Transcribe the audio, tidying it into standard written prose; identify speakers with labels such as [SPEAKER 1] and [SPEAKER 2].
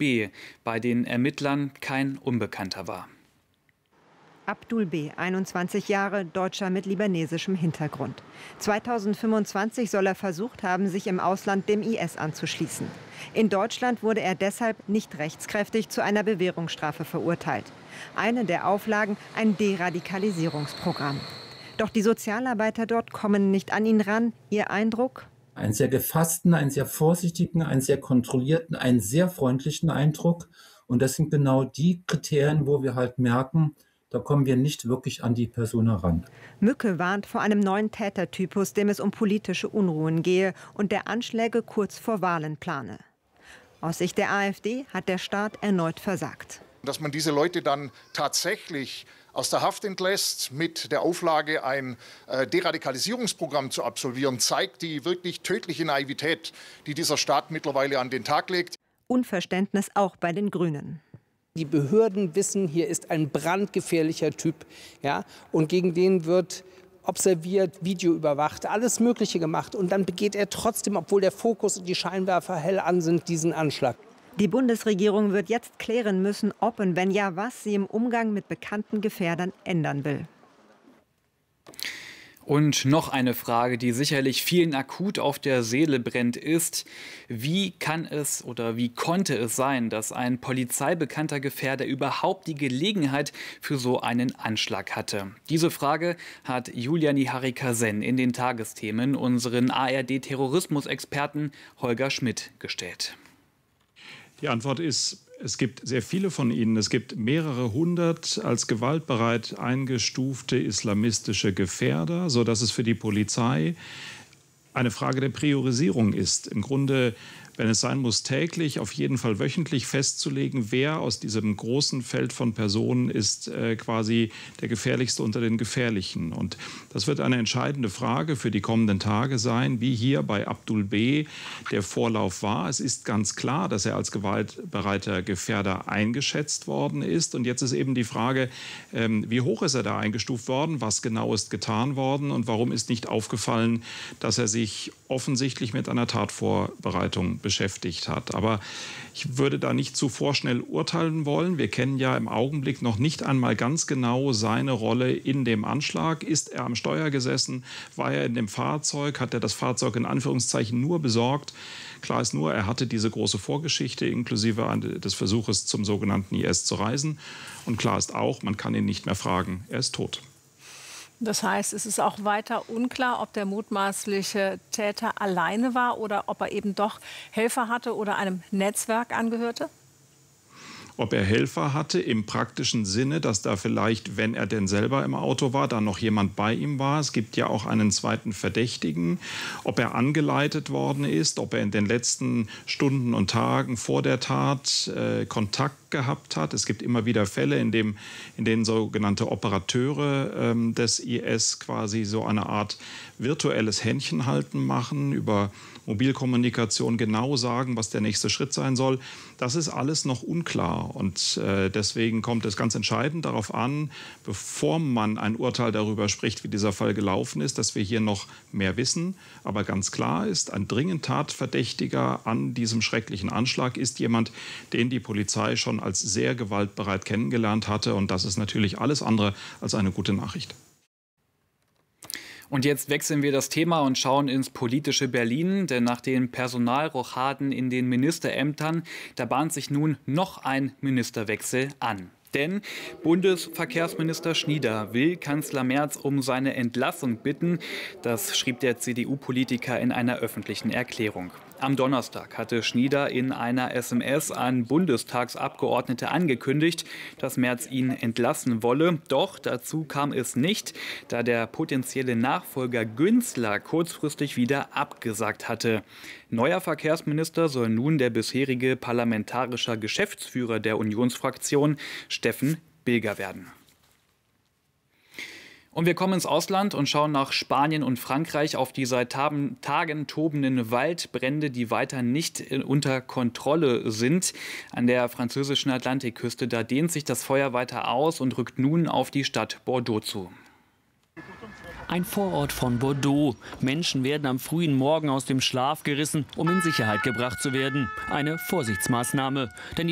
[SPEAKER 1] B. bei den Ermittlern kein Unbekannter war.
[SPEAKER 2] Abdul B., 21 Jahre, Deutscher mit libanesischem Hintergrund. 2025 soll er versucht haben, sich im Ausland dem IS anzuschließen. In Deutschland wurde er deshalb nicht rechtskräftig zu einer Bewährungsstrafe verurteilt. Eine der Auflagen, ein Deradikalisierungsprogramm. Doch die Sozialarbeiter dort kommen nicht an ihn ran. Ihr Eindruck?
[SPEAKER 3] Einen sehr gefassten, einen sehr vorsichtigen, einen sehr kontrollierten, einen sehr freundlichen Eindruck. Und das sind genau die Kriterien, wo wir halt merken, da kommen wir nicht wirklich an die Person heran.
[SPEAKER 2] Mücke warnt vor einem neuen Tätertypus, dem es um politische Unruhen gehe und der Anschläge kurz vor Wahlen plane. Aus Sicht der AfD hat der Staat erneut versagt.
[SPEAKER 4] Dass man diese Leute dann tatsächlich aus der Haft entlässt, mit der Auflage, ein Deradikalisierungsprogramm zu absolvieren, zeigt die wirklich tödliche Naivität, die dieser Staat mittlerweile an den Tag legt.
[SPEAKER 2] Unverständnis auch bei den Grünen.
[SPEAKER 5] Die Behörden wissen, hier ist ein brandgefährlicher Typ, ja, und gegen den wird observiert, Video überwacht, alles Mögliche gemacht. Und dann begeht er trotzdem, obwohl der Fokus und die Scheinwerfer hell an sind, diesen Anschlag.
[SPEAKER 2] Die Bundesregierung wird jetzt klären müssen, ob und wenn ja, was sie im Umgang mit bekannten Gefährdern ändern will.
[SPEAKER 1] Und noch eine Frage, die sicherlich vielen akut auf der Seele brennt, ist: Wie kann es oder wie konnte es sein, dass ein polizeibekannter Gefährder überhaupt die Gelegenheit für so einen Anschlag hatte? Diese Frage hat Julia Niharika-Sen in den Tagesthemen unseren ARD-Terrorismusexperten Holger Schmidt gestellt.
[SPEAKER 6] Die Antwort ist: Es gibt sehr viele von ihnen. Es gibt mehrere hundert als gewaltbereit eingestufte islamistische Gefährder, sodass es für die Polizei eine Frage der Priorisierung ist. Im Grunde, wenn es sein muss, täglich, auf jeden Fall wöchentlich festzulegen, wer aus diesem großen Feld von Personen ist quasi der gefährlichste unter den Gefährlichen. Und das wird eine entscheidende Frage für die kommenden Tage sein, wie hier bei Abdul B. der Vorlauf war. Es ist ganz klar, dass er als gewaltbereiter Gefährder eingeschätzt worden ist. Und jetzt ist eben die Frage, wie hoch ist er da eingestuft worden, was genau ist getan worden und warum ist nicht aufgefallen, dass er sich offensichtlich mit einer Tatvorbereitung beschäftigt hat. Aber ich würde da nicht zu vorschnell urteilen wollen. Wir kennen ja im Augenblick noch nicht einmal ganz genau seine Rolle in dem Anschlag. Ist er am Steuer gesessen? War er in dem Fahrzeug? Hat er das Fahrzeug in Anführungszeichen nur besorgt? Klar ist nur, er hatte diese große Vorgeschichte inklusive des Versuches, zum sogenannten IS zu reisen. Und klar ist auch, man kann ihn nicht mehr fragen. Er ist tot.
[SPEAKER 7] Das heißt, es ist auch weiter unklar, ob der mutmaßliche Täter alleine war oder ob er eben doch Helfer hatte oder einem Netzwerk angehörte?
[SPEAKER 6] Ob er Helfer hatte im praktischen Sinne, dass da vielleicht, wenn er denn selber im Auto war, da noch jemand bei ihm war. Es gibt ja auch einen zweiten Verdächtigen. Ob er angeleitet worden ist, ob er in den letzten Stunden und Tagen vor der Tat Kontakt gehabt hat. Es gibt immer wieder Fälle, in denen sogenannte Operateure des IS quasi so eine Art virtuelles Händchenhalten machen, über Mobilkommunikation genau sagen, was der nächste Schritt sein soll. Das ist alles noch unklar. Und deswegen kommt es ganz entscheidend darauf an, bevor man ein Urteil darüber spricht, wie dieser Fall gelaufen ist, dass wir hier noch mehr wissen. Aber ganz klar ist, ein dringend Tatverdächtiger an diesem schrecklichen Anschlag ist jemand, den die Polizei schon als sehr gewaltbereit kennengelernt hatte. Und das ist natürlich alles andere als eine gute Nachricht.
[SPEAKER 1] Und jetzt wechseln wir das Thema und schauen ins politische Berlin, denn nach den Personalrochaden in den Ministerämtern, da bahnt sich nun noch ein Ministerwechsel an. Denn Bundesverkehrsminister Schnieder will Kanzler Merz um seine Entlassung bitten. Das schrieb der CDU-Politiker in einer öffentlichen Erklärung. Am Donnerstag hatte Schnieder in einer SMS an Bundestagsabgeordnete angekündigt, dass Merz ihn entlassen wolle. Doch dazu kam es nicht, da der potenzielle Nachfolger Günzler kurzfristig wieder abgesagt hatte. Neuer Verkehrsminister soll nun der bisherige parlamentarische Geschäftsführer der Unionsfraktion, Steffen Bilger, werden. Und wir kommen ins Ausland und schauen nach Spanien und Frankreich auf die seit Tagen tobenden Waldbrände, die weiter nicht unter Kontrolle sind. An der französischen Atlantikküste, da dehnt sich das Feuer weiter aus und rückt nun auf die Stadt Bordeaux zu.
[SPEAKER 8] Ein Vorort von Bordeaux. Menschen werden am frühen Morgen aus dem Schlaf gerissen, um in Sicherheit gebracht zu werden. Eine Vorsichtsmaßnahme. Denn